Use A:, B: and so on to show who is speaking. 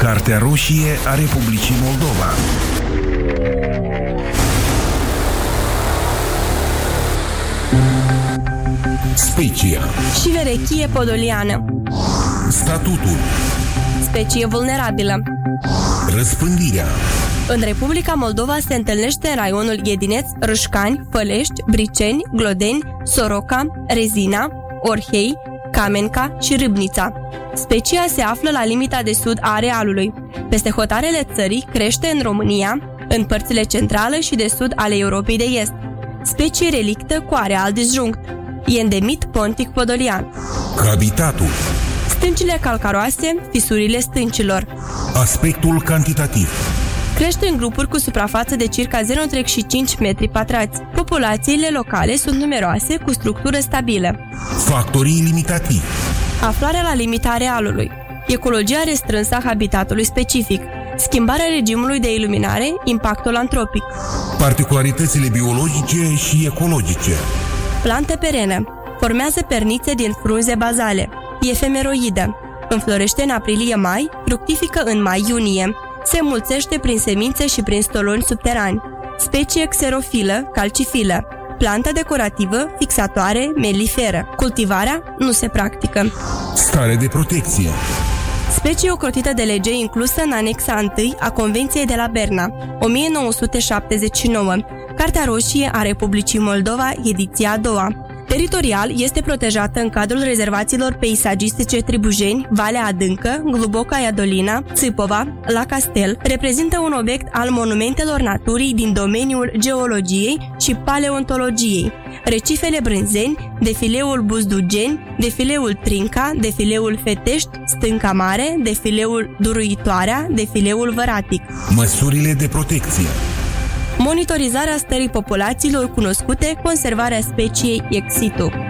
A: Cartea roșie a Republicii Moldova. Specia
B: și verechie podoliană.
A: Statutul.
B: Specie vulnerabilă.
A: Răspândirea.
B: În Republica Moldova se întâlnește în raionul Iedineț, Râșcani, Fălești, Briceni, Glodeni, Soroca, Rezina, Orhei, Camenca și Râbnița. Specia se află la limita de sud a arealului. Peste hotarele țării crește în România, în părțile centrală și de sud ale Europei de Est. Specie relictă cu areal disjunct. E endemit pontic podolian.
A: Habitatul.
B: Stâncile calcaroase, fisurile stâncilor.
A: Aspectul cantitativ.
B: Crește în grupuri cu suprafață de circa 0,5 metri pătrați. Populațiile locale sunt numeroase, cu structură stabilă.
A: Factorii limitativi.
B: Aflarea la limita arealului. Ecologia restrânsă a habitatului specific. Schimbarea regimului de iluminare, impactul antropic.
A: Particularitățile biologice și ecologice.
B: Plante perene. Formează pernițe din frunze bazale. Efemeroidă. Înflorește în aprilie-mai, fructifică în mai-iunie. Se înmulțește prin semințe și prin stoloni subterani. Specie xerofilă, calcifilă. Plantă decorativă, fixatoare, meliferă. Cultivarea nu se practică.
A: Stare de protecție.
B: Specie ocrotită de lege inclusă în anexa 1 a Convenției de la Berna, 1979, Cartea roșie a Republicii Moldova, ediția a doua. Teritorial este protejată în cadrul rezervațiilor peisagistice Tribujeni, Valea Adâncă, Gluboca Iadolina, Țâpova, La Castel, reprezintă un obiect al monumentelor naturii din domeniul geologiei și paleontologiei. Recifele Brânzeni, defileul Buzdugeni, defileul Trinca, defileul Fetești, Stânca Mare, defileul Duruitoarea, defileul Văratic.
A: Măsurile de protecție.
B: Monitorizarea stării populațiilor cunoscute, conservarea speciei ex situ.